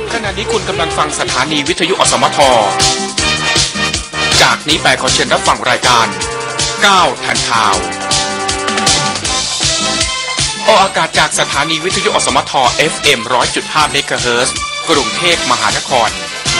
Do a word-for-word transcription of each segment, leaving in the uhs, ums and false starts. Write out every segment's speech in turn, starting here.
ขณะนี้คุณกำลังฟังสถานีวิทยุอสมทจากนี้ไปขอเชิญรับฟังรายการก้าวทันข่าวออกอากาศจากสถานีวิทยุอสมท เอฟ เอ็ม หนึ่งร้อยจุดห้า เมกะเฮิรตซ์กรุงเทพมหานคร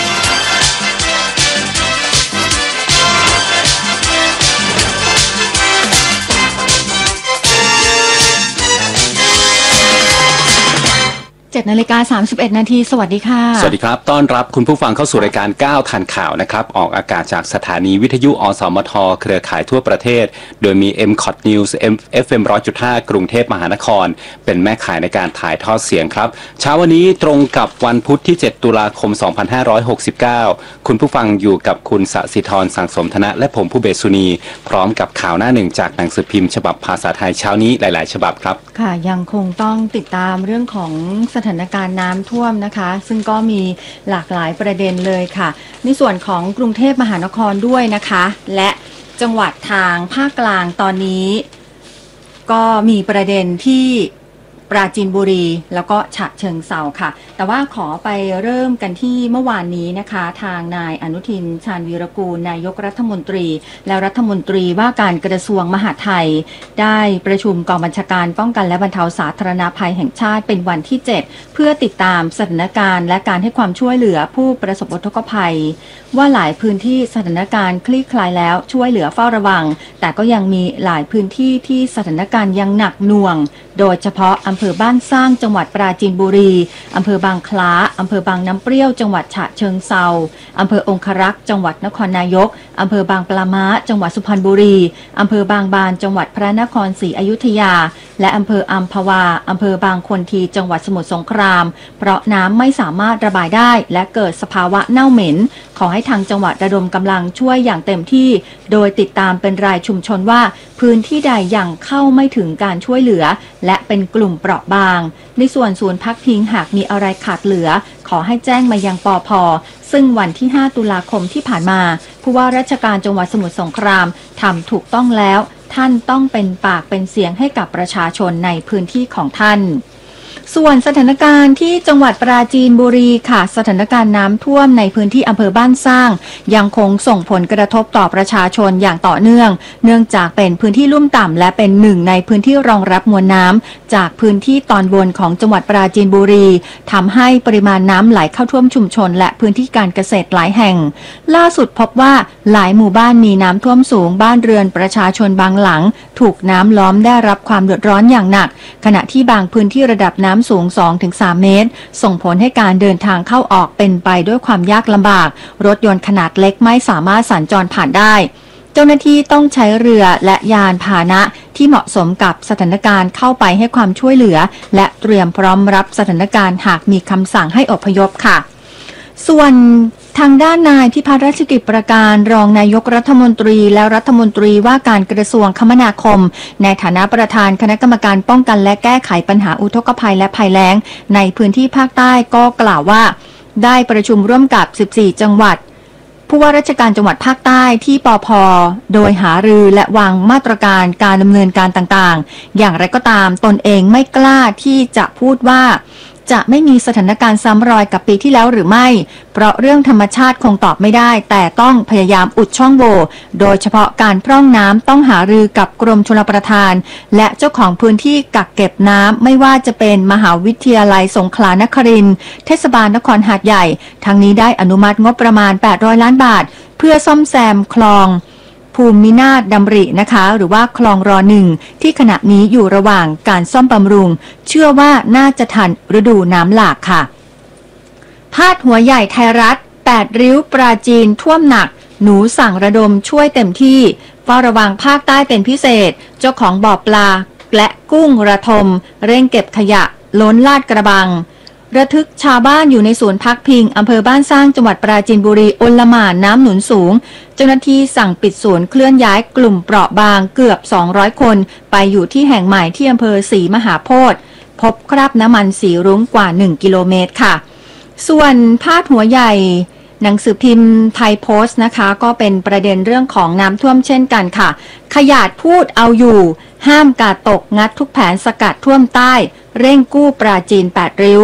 เจ็ดนาฬิกาสามสิบเอ็ดนาทีสวัสดีค่ะสวัสดีครับต้อนรับคุณผู้ฟังเข้าสู่รายการก้าวทันข่าวนะครับออกอากาศจากสถานีวิทยุอสมทเครือข่ายทั่วประเทศโดยมี เอ็ม คอท News เอฟ เอ็ม หนึ่งร้อยจุดห้า กรุงเทพมหานครเป็นแม่ข่ายในการถ่ายทอดเสียงครับเช้าวันนี้ตรงกับวันพุธที่เจ็ดตุลาคมสองพันห้าร้อยหกสิบเก้าคุณผู้ฟังอยู่กับคุณสศิธรสังสมธนะและผมผู้เบสุนีพร้อมกับข่าวหน้าหนึ่งจากหนังสือพิมพ์ฉบับภาษาไทยเช้านี้หลายๆฉบับครับค่ะยังคงต้องติดตามเรื่องของสถานการณ์น้ำท่วมนะคะซึ่งก็มีหลากหลายประเด็นเลยค่ะในส่วนของกรุงเทพมหานครด้วยนะคะและจังหวัดทางภาคกลางตอนนี้ก็มีประเด็นที่ปราจีนบุรีแล้วก็ฉะเชิงเทราค่ะแต่ว่าขอไปเริ่มกันที่เมื่อวานนี้นะคะทางนายอนุทินชาญวีรกูลนายกรัฐมนตรีและรัฐมนตรีว่าการกระทรวงมหาดไทยได้ประชุมกองบัญชาการป้องกันและบรรเทาสาธารณภัยแห่งชาติเป็นวันที่เจ็ดเพื่อติดตามสถานการณ์และการให้ความช่วยเหลือผู้ประสบอุทกภัยว่าหลายพื้นที่สถานการณ์คลี่คลายแล้วช่วยเหลือเฝ้าระวังแต่ก็ยังมีหลายพื้นที่ที่สถานการณ์ยังหนักหน่วงโดยเฉพาะอำเภอบ้านสร้างจังหวัดปราจีนบุรีอำเภอบางคล้าอำเภอบางน้ำเปรี้ยวจังหวัดฉะเชิงเทราอำเภอองครักษ์จังหวัดนครนายกอำเภอบางปะม้าจังหวัดสุพรรณบุรีอำเภอบางบานจังหวัดพระนครศรีอยุธยาและอำเภออัมพวาอำเภอบางคนทีจังหวัดสมุทรสงครามเพราะน้ำไม่สามารถระบายได้และเกิดสภาวะเน่าเหม็นขอให้ทางจังหวัดระดมกำลังช่วยอย่างเต็มที่โดยติดตามเป็นรายชุมชนว่าพื้นที่ใดยังเข้าไม่ถึงการช่วยเหลือและเป็นกลุ่มเปราะบางในส่วนศูนย์พักพิงหากมีอะไรขาดเหลือขอให้แจ้งมายังปภ.ซึ่งวันที่ห้าตุลาคมที่ผ่านมาผู้ว่าราชการจังหวัดสมุทรสงครามทำถูกต้องแล้วท่านต้องเป็นปากเป็นเสียงให้กับประชาชนในพื้นที่ของท่านส่วนสถานการณ์ที่จังหวัดปราจีนบุรีค่ะสถานการณ์น้ำท่วมในพื้นที่อำเภอบ้านสร้างยังคงส่งผลกระทบต่อประชาชนอย่างต่อเนื่องเนื่องจากเป็นพื้นที่ลุ่มต่ำและเป็นหนึ่งในพื้นที่รองรับมวลน้ำจากพื้นที่ตอนบนของจังหวัดปราจีนบุรีทำให้ปริมาณน้ำไหลเข้าท่วมชุมชนและพื้นที่การเกษตรหลายแห่งล่าสุดพบว่าหลายหมู่บ้านมีน้ำท่วมสูงบ้านเรือนประชาชนบางหลังถูกน้ำล้อมได้รับความเดือดร้อนอย่างหนักขณะที่บางพื้นที่ระดับน้ำสูง สองถึงสาม เมตรส่งผลให้การเดินทางเข้าออกเป็นไปด้วยความยากลำบากรถยนต์ขนาดเล็กไม่สามารถสัญจรผ่านได้เจ้าหน้าที่ต้องใช้เรือและยานพาหนะที่เหมาะสมกับสถานการณ์เข้าไปให้ความช่วยเหลือและเตรียมพร้อมรับสถานการณ์หากมีคำสั่งให้อพยพค่ะส่วนทางด้านนายพิพัฒน์รัชกิจประการรองนายกรัฐมนตรีและรัฐมนตรีว่าการกระทรวงคมนาคมในฐานะประธานคณะกรรมการป้องกันและแก้ไขปัญหาอุทกภัยและภัยแล้งในพื้นที่ภาคใต้ก็กล่าวว่าได้ประชุมร่วมกับสิบสี่จังหวัดผู้ว่าราชการจังหวัดภาคใต้ที่ปภ.โดยหารือและวางมาตรการการดำเนินการต่างๆอย่างไรก็ตามตนเองไม่กล้าที่จะพูดว่าจะไม่มีสถานการณ์ซ้ำรอยกับปีที่แล้วหรือไม่เพราะเรื่องธรรมชาติคงตอบไม่ได้แต่ต้องพยายามอุดช่องโหว่โดยเฉพาะการพร่องน้ำต้องหารือกับกรมชลประทานและเจ้าของพื้นที่กักเก็บน้ำไม่ว่าจะเป็นมหาวิทยาลัยสงขลานครินทร์เทศบาลนครหาดใหญ่ทั้งนี้ได้อนุมัติงบประมาณแปดร้อยล้านบาทเพื่อซ่อมแซมคลองภูมินาถดำรินะคะหรือว่าคลองรอหนึ่งที่ขณะนี้อยู่ระหว่างการซ่อมบำรุงเชื่อว่าน่าจะทันฤดูน้ำหลากค่ะพาดหัวใหญ่ไทยรัฐแปดริ้วปราจีนท่วมหนักหนูสั่งระดมช่วยเต็มที่เฝ้าระวังภาคใต้เป็นพิเศษเจ้าของบ่อปลาและกุ้งระทมเร่งเก็บขยะล้นลาดกระบังระทึกชาวบ้านอยู่ในศูนย์พักพิงอำเภอบ้านสร้างจังหวัดปราจีนบุรีโอลหม่านน้ำหนุนสูงเจ้าหน้าที่สั่งปิดศูนย์เคลื่อนย้ายกลุ่มเปราะบางเกือบสองร้อยคนไปอยู่ที่แห่งใหม่ที่อำเภอศรีมหาโพธิ์พบคราบน้ำมันสีรุ้งกว่าหนึ่งกิโลเมตรค่ะส่วนพาดหัวใหญ่หนังสือพิมพ์ไทยโพสต์นะคะก็เป็นประเด็นเรื่องของน้ำท่วมเช่นกันค่ะขยาดพูดเอาอยู่ห้ามกาดตกงัดทุกแผนสกัดท่วมใต้เร่งกู้ปราจีนแปดริ้ว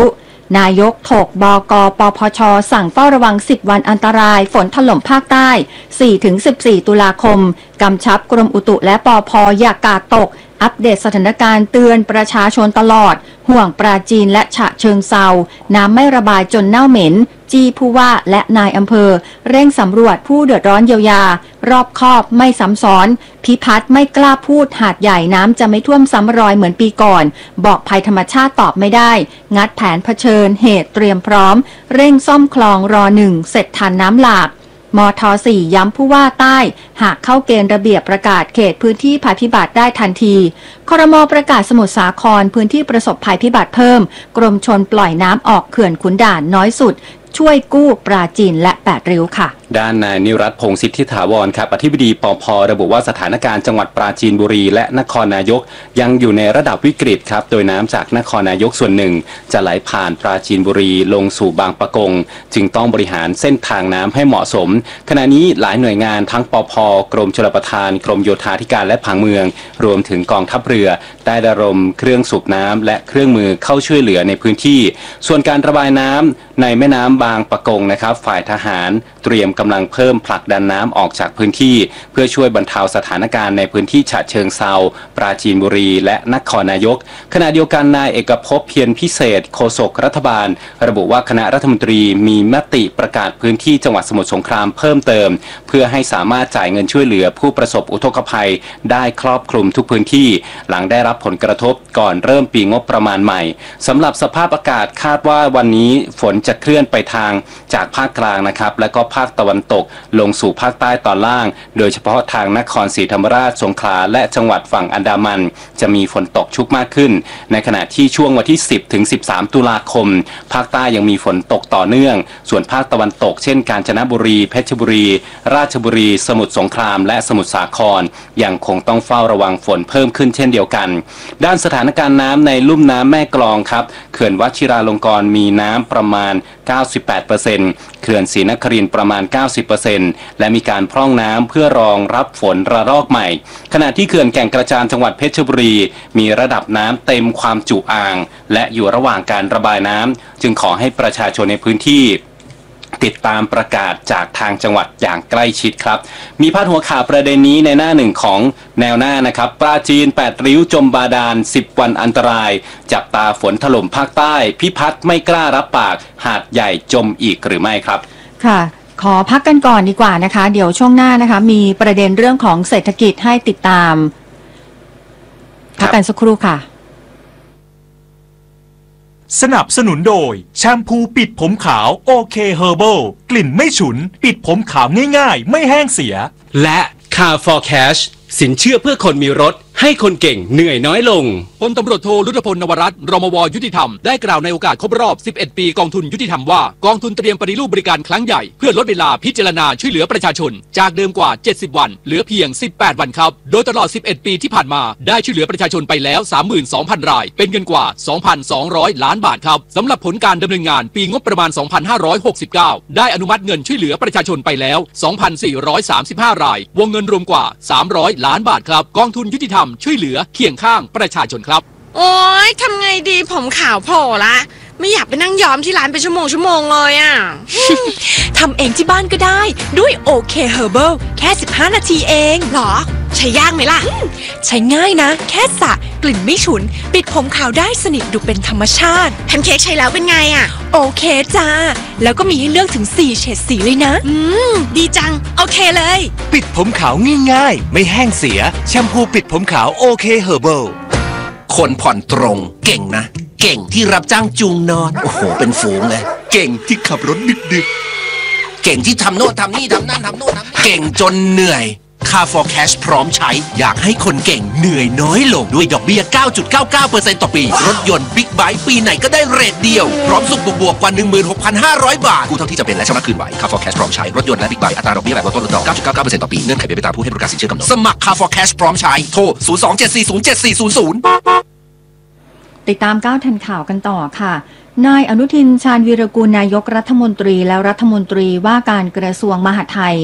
นายกถกบก.ปปช.สั่งเฝ้าระวังสิบวันอันตรายฝนถล่มภาคใต้ สี่ถึงสิบสี่ ตุลาคมกำชับกรมอุตุและปภ.อย่ากาดตกอัปเดตสถานการณ์เตือนประชาชนตลอดห่วงปราจีนและฉะเชิงเซาน้ำไม่ระบายจนเน่าเหม็นจี้ผู้ว่าและนายอำเภอเร่งสำรวจผู้เดือดร้อนเยียวยารอบคอบไม่ซ้ำซ้อนพิพัฒน์ไม่กล้าพูดหาดใหญ่น้ำจะไม่ท่วมซ้ำรอยเหมือนปีก่อนบอกภัยธรรมชาติตอบไม่ได้งัดแผนเผชิญเหตุเตรียมพร้อมเร่งซ่อมคลองรอหนึ่งเสร็จทันน้ำหลากมท.สี่ ย้ำผู้ว่าใต้หากเข้าเกณฑ์ระเบียบประกาศเขตพื้นที่ภัยพิบัติได้ทันทีครม.ประกาศสมุทรสาครพื้นที่ประสบภัยพิบัติเพิ่มกรมชลปล่อยน้ำออกเขื่อนขุนด่านน้อยสุดช่วยกู้ปราจีนและแปดริ้วค่ะด้านนายนิรัตน์พงษ์สิทธิถาวรครับอธิบดีปภ.ระบุว่าสถานการณ์จังหวัดปราจีนบุรีและนครนายกยังอยู่ในระดับวิกฤตครับโดยน้ำจากนครนายกส่วนหนึ่งจะไหลผ่านปราจีนบุรีลงสู่บางปะกงจึงต้องบริหารเส้นทางน้ำให้เหมาะสมขณะนี้หลายหน่วยงานทั้งปภ.กรมชลประทานกรมโยธาธิการและผังเมืองรวมถึงกองทัพเรือได้ระดมเครื่องสูบน้ำและเครื่องมือเข้าช่วยเหลือในพื้นที่ส่วนการระบายน้ำในแม่น้ำบางปะกงนะครับฝ่ายทหารเตรียมกำลังเพิ่มผลักดันน้ำออกจากพื้นที่เพื่อช่วยบรรเทาสถานการณ์ในพื้นที่ฉะเชิงเซาปราจีนบุรีและนครนายกขณะเดียวกันนายเอกภพเพียรพิเศษโฆษกรัฐบาลระบุว่าคณะรัฐมนตรีมีมติประกาศพื้นที่จังหวัดสมุทรสงครามเพิ่มเติมเพื่อให้สามารถจ่ายเงินช่วยเหลือผู้ประสบอุทกภัยได้ครอบคลุมทุกพื้นที่หลังได้รับผลกระทบก่อนเริ่มปีงบประมาณใหม่สำหรับสภาพอากาศคาดว่าวันนี้ฝนจะเคลื่อนไปทางจากภาคกลางนะครับและก็ภาคตะวันตกลงสู่ภาคใต้ตอนล่างโดยเฉพาะทางนครศรีธรรมราชสงขลาและจังหวัดฝั่งอันดามันจะมีฝนตกชุกมากขึ้นในขณะที่ช่วงวันที่สิบถึงสิบสามตุลาคมภาคใต้ยังมีฝนตกต่อเนื่องส่วนภาคตะวันตกเช่นกาญจนบุรีเพชรบุรีราชบุรีสมุทรสงครามและสมุทรสาครยังคงต้องเฝ้าระวังฝนเพิ่มขึ้นเช่นเดียวกันด้านสถานการณ์น้ำในลุ่มน้ำแม่กลองครับเขื่อนวชิราลงกรณ์มีน้ำประมาณ เก้าสิบแปดเปอร์เซ็นต์ เขื่อนศรีนครินทร์ประมาณ เก้าสิบเปอร์เซ็นต์ และมีการพร่องน้ำเพื่อรองรับฝนระลอกใหม่ขณะที่เขื่อนแก่งกระจานจังหวัดเพชรบุรีมีระดับน้ำเต็มความจุอ่างและอยู่ระหว่างการระบายน้ำจึงขอให้ประชาชนในพื้นที่ติดตามประกาศจากทางจังหวัดอย่างใกล้ชิดครับมีพาดหัวข่าวประเด็นนี้ในหน้าหนึ่งของแนวหน้านะครับปราจีนแปดริ้วจมบาดาลสิบวันอันตรายจับตาฝนถล่มภาคใต้พิพัฒน์ไม่กล้ารับปากหาดใหญ่จมอีกหรือไม่ครับค่ะขอพักกันก่อนดีกว่านะคะเดี๋ยวช่วงหน้านะคะมีประเด็นเรื่องของเศรษฐกิจให้ติดตามพักกันสักครู่ค่ะสนับสนุนโดยแชมพูปิดผมขาวโอเคเฮอร์เบิลกลิ่นไม่ฉุนปิดผมขาวง่ายๆไม่แห้งเสียและ Car for Cash สินเชื่อเพื่อคนมีรถให้คนเก่งเหนื่อยน้อยลงพลตำรวจโทรุตพลนวรัตน์รมว.ยุติธรรมได้กล่าวในโอกาสครบรอบสิบเอ็ดปีกองทุนยุติธรรมว่ากองทุนเตรียมปฏิรูปบริการครั้งใหญ่เพื่อลดเวลาพิจารณาช่วยเหลือประชาชนจากเดิมกว่าเจ็ดสิบวันเหลือเพียงสิบแปดวันครับโดยตลอดสิบเอ็ดปีที่ผ่านมาได้ช่วยเหลือประชาชนไปแล้ว สามหมื่นสองพัน รายเป็นเงินกว่า สองพันสองร้อย ล้านบาทครับสำหรับผลการดำเนินงานปีงบประมาณ สองพันห้าร้อยหกสิบเก้า ได้อนุมัติเงินช่วยเหลือประชาชนไปแล้ว สองพันสี่ร้อยสามสิบห้า รายวงเงินรวมกว่าสามร้อยล้านบาทครับกองทุนยุติธรรมช่วยเหลือเคียงข้างประชาชนครับโอ๊ยทำไงดีผมขาวโผล่ละไม่อยากไปนั่งย้อมที่ร้านเป็นชั่วโมงชั่วโมงเลยอ่ะทำเองที่บ้านก็ได้ด้วยโอเคเฮอร์เบิลแค่สิบห้านาทีเองหรอใช้ยากไหมล่ะใช้ง่ายนะแค่สระกลิ่นไม่ฉุนปิดผมขาวได้สนิทดูเป็นธรรมชาติแพนเค้กใช้แล้วเป็นไงอ่ะโอเคจ้าแล้วก็มีให้เลือกถึงสี่เฉดสีเลยนะอืมดีจังโอเคเลยปิดผมขาวง่ายๆไม่แห้งเสียแชมพูปิดผมขาวโอเคเฮอร์เบิลคนผ่อนตรงเก่งนะเก่งที่รับจ้างจูงนอนโอ้โหเป็นฝูงเลยเก่งที่ขับรถดึกๆเก่งที่ทำโน่นทำนี่ทำนั่นทำโน่นทำนี่เก่งจนเหนื่อย Car for Cash พร้อมใช้อยากให้คนเก่งเหนื่อยน้อยลงด้วยดอกเบี้ย เก้าจุดเก้าเก้าเปอร์เซ็นต์ ต่อปีรถยนต์บิ๊กไบค์ปีไหนก็ได้เรทเดียวพร้อมสุขบวกๆกว่า หนึ่งหมื่นหกพันห้าร้อย บาทกู้เท่าที่จะเป็นและชำระคืนไหว Car for Cash พร้อมใช้รถยนต์และบิ๊กไบค์อัตราดอกเบี้ยแบบลดต้นลดดอก เก้าจุดเก้าเก้าเปอร์เซ็นต์ ต่อปีเงื่อนไขเป็นไปตามผู้ให้บริการสินเชื่อกำหนดสมัคร Car for Cash พร้อมใช้โทรศูนย์ สอง เจ็ด สี่ ศูนย์ เจ็ด สี่ ศูนย์ ศูนย์ติดตามก้าวทันข่าวกันต่อค่ะนายอนุทินชาญวีรกูลนายกรัฐมนตรีและรัฐมนตรีว่าการกระทรวงมหาดไทย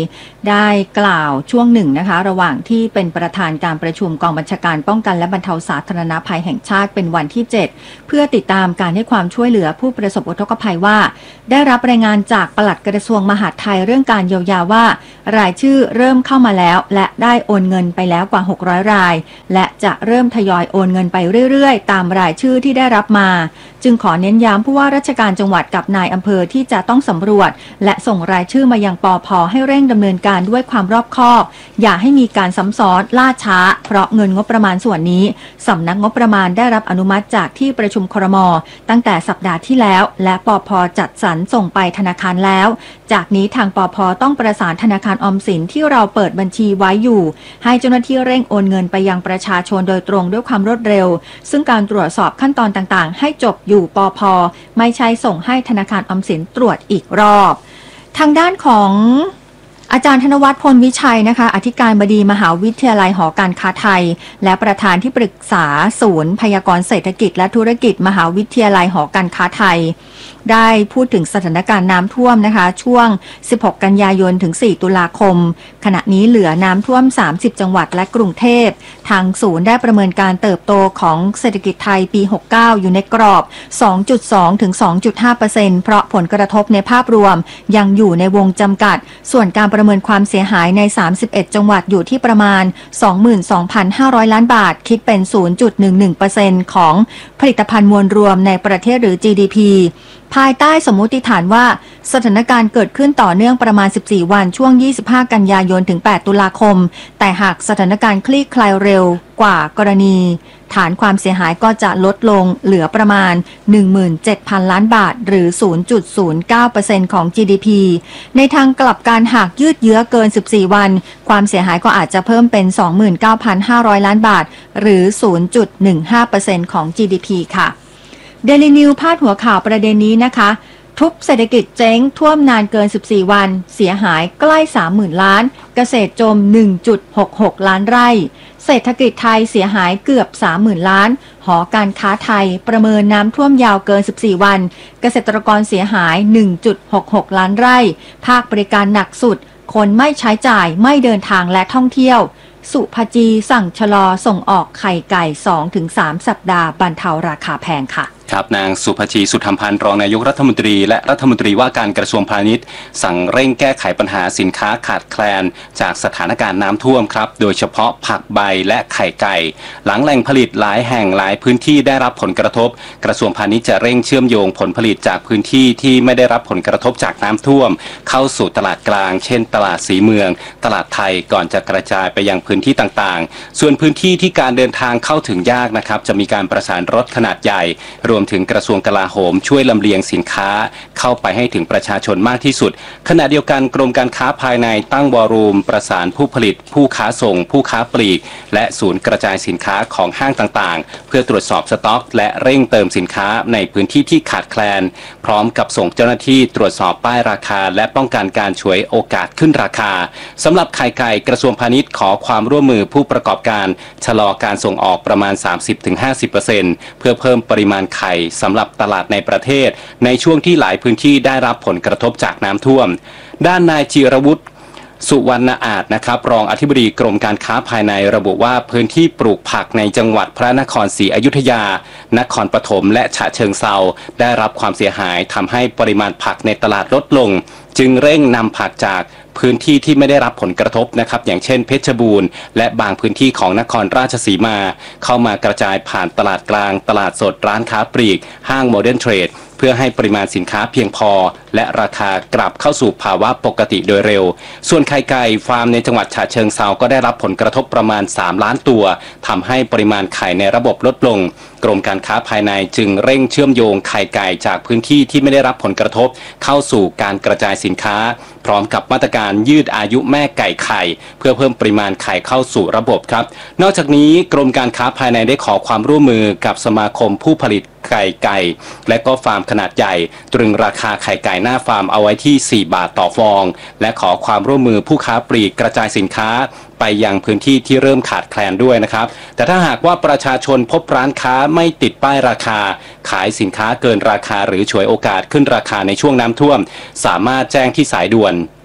ได้กล่าวช่วงหนึ่งนะคะระหว่างที่เป็นประธานการประชุมกองบัญชาการป้องกันและบรรเทาสาธารณภัยแห่งชาติเป็นวันที่เจ็ดเพื่อติดตามการให้ความช่วยเหลือผู้ประสบอุทกภัยว่าได้รับรายงานจากปลัดกระทรวงมหาดไทยเรื่องการเยียวยาว่ารายชื่อเริ่มเข้ามาแล้วและได้โอนเงินไปแล้วกว่าหกร้อยรายและจะเริ่มทยอยโอนเงินไปเรื่อยๆตามรายชื่อที่ได้รับมาจึงขอเน้นย้ำผู้ว่าราชการจังหวัดกับนายอำเภอที่จะต้องสำรวจและส่งรายชื่อมายังปภ.ให้เร่งดำเนินการด้วยความรอบคอบอย่าให้มีการซ้ำซ้อนล่าช้าเพราะเงินงบประมาณส่วนนี้สำนักงบประมาณได้รับอนุมัติจากที่ประชุมครม.ตั้งแต่สัปดาห์ที่แล้วและปภ.จัดสรรส่งไปธนาคารแล้วจากนี้ทางปภ.ต้องประสานธนาคารออมสินที่เราเปิดบัญชีไว้อยู่ให้เจ้าหน้าที่เร่งโอนเงินไปยังประชาชนโดยตรงด้วยความรวดเร็วซึ่งการตรวจสอบขั้นตอนต่างๆให้จบอยู่ปภ.ไม่ใช่ส่งให้ธนาคารออมสินตรวจอีกรอบทางด้านของอาจารย์ธนวัฒน์พลวิชัยนะคะอธิการบดีมหาวิทยาลัยหอการค้าไทยและประธานที่ปรึกษาศูนย์พยากรณ์เศรษฐกิจและธุรกิจมหาวิทยาลัยหอการค้าไทยได้พูดถึงสถานการณ์น้ำท่วมนะคะช่วงสิบหกกันยายนถึงสี่ตุลาคมขณะนี้เหลือน้ำท่วมสามสิบจังหวัดและกรุงเทพทางศูนย์ได้ประเมินการเติบโตของเศรษฐกิจไทยปีหกสิบเก้าอยู่ในกรอบ สองจุดสอง ถึง สองจุดห้าเปอร์เซ็นต์ เพราะผลกระทบในภาพรวมยังอยู่ในวงจำกัดส่วนการประเมินความเสียหายในสามสิบเอ็ดจังหวัดอยู่ที่ประมาณ สองหมื่นสองพันห้าร้อย ล้านบาทคิดเป็น ศูนย์จุดหนึ่งหนึ่งเปอร์เซ็นต์ ของผลิตภัณฑ์มวลรวมในประเทศหรือ จี ดี พี ภายใต้สมมุติฐานว่าสถานการณ์เกิดขึ้นต่อเนื่องประมาณสิบสี่วันช่วงยี่สิบห้ากันยายนถึงแปดตุลาคมแต่หากสถานการณ์คลี่คลายเร็วกว่ากรณีฐานความเสียหายก็จะลดลงเหลือประมาณ หนึ่งหมื่นเจ็ดพัน ล้านบาทหรือ ศูนย์จุดศูนย์เก้าเปอร์เซ็นต์ ของ จี ดี พี ในทางกลับกันหากยืดเยื้อเกินสิบสี่วันความเสียหายก็อาจจะเพิ่มเป็น สองหมื่นเก้าพันห้าร้อย ล้านบาทหรือ ศูนย์จุดหนึ่งห้าเปอร์เซ็นต์ ของ จี ดี พี ค่ะDaily News พาดหัวข่าวประเด็นนี้นะคะทุบเศรษฐกิจเจ๊งท่วมนานเกินสิบสี่วันเสียหายใกล้ สามหมื่น ล้านเกษตรจม หนึ่งจุดหกหก ล้านไร่เศรษฐกิจไทยเสียหายเกือบ สามหมื่น ล้านหอการค้าไทยประเมินน้ำท่วมยาวเกินสิบสี่วันเกษตรกรเสียหาย หนึ่งจุดหกหก ล้านไร่ภาคบริการหนักสุดคนไม่ใช้จ่ายไม่เดินทางและท่องเที่ยวสุภจีสั่งชะลอส่งออกไข่ไก่ สองถึงสาม สัปดาห์บรรเทาราคาแพงค่ะครับนางสุภจีสุธรรมพันธ์รองนายกรัฐมนตรีและรัฐมนตรีว่าการกระทรวงพาณิชย์สั่งเร่งแก้ไขปัญหาสินค้าขาดแคลนจากสถานการณ์น้ำท่วมครับโดยเฉพาะผักใบและไข่ไก่หลังแหล่งผลิตหลายแห่งหลายพื้นที่ได้รับผลกระทบกระทรวงพาณิชย์จะเร่งเชื่อมโยงผลผลิตจากพื้นที่ที่ไม่ได้รับผลกระทบจากน้ำท่วมเข้าสู่ตลาดกลางเช่นตลาดสีเมืองตลาดไทยก่อนจะกระจายไปยังพื้นที่ต่างๆส่วนพื้นที่ที่การเดินทางเข้าถึงยากนะครับจะมีการประสานรถขนาดใหญ่รวมถึงกระทรวงกลาโหมช่วยลำเลียงสินค้าเข้าไปให้ถึงประชาชนมากที่สุดขณะเดียวกันกรมการค้าภายในตั้งวอรูมประสานผู้ผลิตผู้ค้าส่งผู้ค้าปลีกและศูนย์กระจายสินค้าของห้างต่างๆเพื่อตรวจสอบสต็อกและเร่งเติมสินค้าในพื้นที่ที่ขาดแคลนพร้อมกับส่งเจ้าหน้าที่ตรวจสอบป้ายราคาและป้องกันการฉวยโอกาสขึ้นราคาสำหรับไข่ไก่กระทรวงพาณิชย์ขอความร่วมมือผู้ประกอบการชะลอการส่งออกประมาณ สามสิบถึงห้าสิบเปอร์เซ็นต์ เพื่อเพิ่มปริมาณไข่สำหรับตลาดในประเทศในช่วงที่หลายพื้นที่ได้รับผลกระทบจากน้ำท่วมด้านนายจิรวุฒิสุวรรณอาจนะครับรองอธิบดีกรมการค้าภายในระบุว่าพื้นที่ปลูกผักในจังหวัดพระนครศรีอยุธยานครปฐมและฉะเชิงเทราได้รับความเสียหายทำให้ปริมาณผักในตลาดลดลงจึงเร่งนำผักจากพื้นที่ที่ไม่ได้รับผลกระทบนะครับอย่างเช่นเพชรบูรณ์และบางพื้นที่ของนครราชสีมาเข้ามากระจายผ่านตลาดกลางตลาดสดร้านค้าปลีกห้างโมเดิร์นเทรดเพื่อให้ปริมาณสินค้าเพียงพอและราคากลับเข้าสู่ภาวะปกติโดยเร็วส่วนไข่ไก่ฟาร์มในจังหวัดฉะเชิงเทราก็ได้รับผลกระทบประมาณสามล้านตัวทำให้ปริมาณไข่ในระบบลดลงกรมการค้าภายในจึงเร่งเชื่อมโยงไข่ไก่จากพื้นที่ที่ไม่ได้รับผลกระทบเข้าสู่การกระจายสินค้าพร้อมกับมาตรการยืดอายุแม่ไก่ไข่เพื่อเพิ่มปริมาณไข่เข้าสู่ระบบครับนอกจากนี้กรมการค้าภายในได้ขอความร่วมมือกับสมาคมผู้ผลิตไก่ไก่และก็ฟาร์มขนาดใหญ่ตรึงราคาไข่ไก่หน้าฟาร์มเอาไว้ที่สี่บาทต่อฟองและขอความร่วมมือผู้ค้าปลีกกระจายสินค้าไปยังพื้นที่ที่เริ่มขาดแคลนด้วยนะครับแต่ถ้าหากว่าประชาชนพบร้านค้าไม่ติดป้ายราคาขายสินค้าเกินราคาหรือฉวยโอกาสขึ้นราคาในช่วงน้ำท่วมสามารถแจ้งที่สายด่วน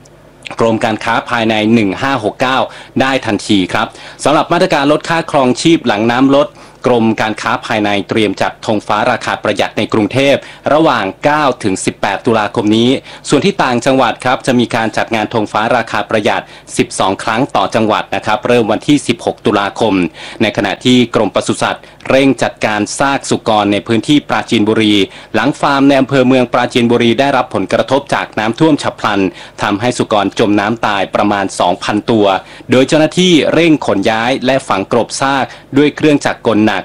กรมการค้าภายในหนึ่งห้าหกเก้าได้ทันทีครับสำหรับมาตรการลดค่าครองชีพหลังน้ำลดกรมการค้าภายในเตรียมจัดธงฟ้าราคาประหยัดในกรุงเทพระหว่างเก้าถึงสิบแปดตุลาคมนี้ส่วนที่ต่างจังหวัดครับจะมีการจัดงานธงฟ้าราคาประหยัดสิบสองครั้งต่อจังหวัดนะครับเริ่มวันที่สิบหกตุลาคมในขณะที่กรมปศุสัตว์เร่งจัดการซากสุกรในพื้นที่ปราจีนบุรีหลังฟาร์มในอำเภอเมืองปราจีนบุรีได้รับผลกระทบจากน้ำท่วมฉับพลันทำให้สุกรจมน้ำตายประมาณ สองพัน ตัวโดยเจ้าหน้าที่เร่งขนย้ายและฝังกลบซากด้วยเครื่องจักรกลหนัก